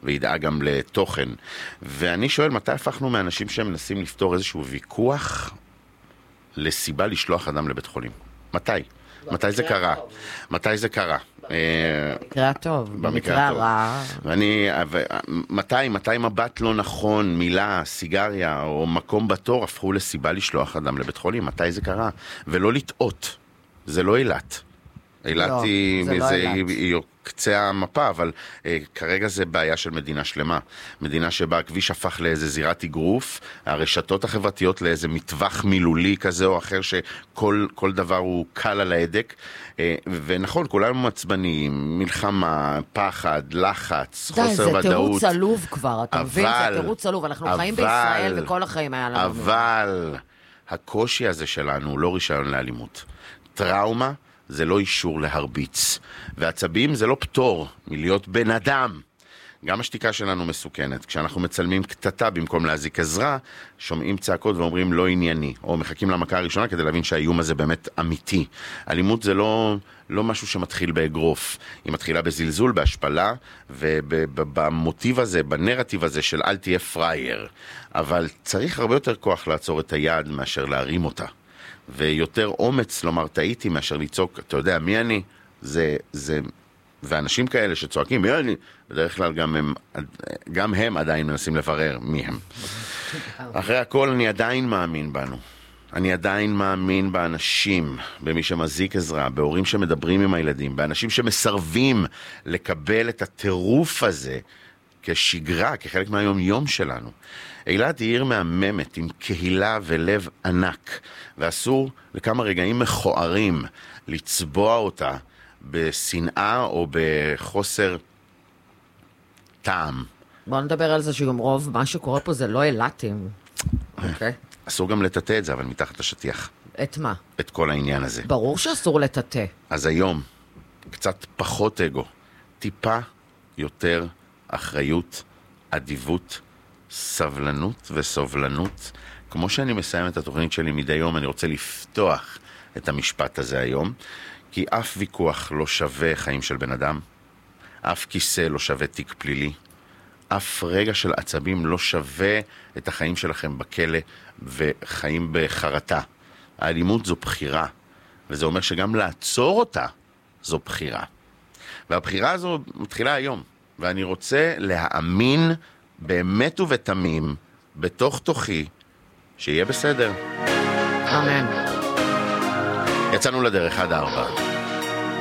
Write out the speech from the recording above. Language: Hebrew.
וידאג גם לתוכן. ואני שואל, מתי הפכנו מאנשים שמנסים לפתור איזשהו ויכוח לסיבה לשלוח אדם לבית חולים? מתי? מתי זה קרה? מתי זה קרה? במקרה הטוב, במקרה הרע. מתי מבט לא נכון, מילה, סיגריה או מקום בתור הפכו לסיבה לשלוח אדם לבית חולים? מתי זה קרה? ולא לטעות. זה לא אילת. אילת היא קצה המפה, אבל כרגע זה בעיה של מדינה שלמה. מדינה שבה הכביש הפך לאיזה זירת אגרוף, הרשתות החברתיות לאיזה מטווח מילולי כזה או אחר, שכל דבר הוא קל על ההדק. ונכון, כולנו מעצבנים, מלחמה, פחד, לחץ, חוסר ודאות. זה תירוץ עלוב כבר, אתה מבין? זה תירוץ עלוב. אנחנו חיים בישראל וכל החיים היה לנו. אבל הקושי הזה שלנו הוא לא רישיון לאלימות. טראומה זה לא אישור להרביץ, ועצבים זה לא פטור מלהיות בן אדם. גם השתיקה שלנו מסוכנת. כשאנחנו מצלמים קטטה במקום להזיק עזרה, שומעים צעקות ואומרים לא ענייני, או מחכים למכה הראשונה כדי להבין שהאיום הזה באמת אמיתי. אלימות זה לא משהו שמתחיל באגרוף, היא מתחילה בזלזול, בהשפלה, ובמוטיב הזה, בנרטיב הזה של אל תהיה פרייר. אבל צריך הרבה יותר כוח לעצור את היד מאשר להרים אותה. ויותר אומץ לומר טעיתי מאשר לצעוק, אתה יודע מי אני? ואנשים כאלה שצועקים מי אני? בדרך כלל גם הם עדיין מנסים לברר מי הם. אחרי הכל אני עדיין מאמין בנו. אני עדיין מאמין באנשים, במי שמזיק עזרה, בהורים שמדברים עם הילדים, באנשים שמסרבים לקבל את הטירוף הזה כשגרה, כחלק מהיום יום שלנו. אילת היא עיר מהממת עם קהילה ולב ענק, ואסור לכמה רגעים מכוערים לצבוע אותה בשנאה או בחוסר טעם. בוא נדבר על זה שגם רוב מה שקורה פה זה לא אילתים. אוקיי? אסור גם לטאטא את זה, אבל מתחת השטיח. את מה? את כל העניין הזה. ברור שאסור לטאטא. אז היום, קצת פחות אגו, טיפה יותר אחריות, אדיבות, סבלנות וסובלנות. כמו שאני מסיים את התוכנית שלי מדי יום, אני רוצה לפתוח את המשפט הזה היום, כי אף ויכוח לא שווה חיים של בן אדם, אף כיסא לא שווה תיק פלילי, אף רגע של עצבים לא שווה את החיים שלכם בכלא וחיים בחרטה. האלימות זו בחירה, וזה אומר שגם לעצור אותה זו בחירה. והבחירה הזו מתחילה היום, ואני רוצה להאמין באמת ובתמים, בתוך תוכי, שיהיה בסדר. אמן. יצאנו לדרך עד 4.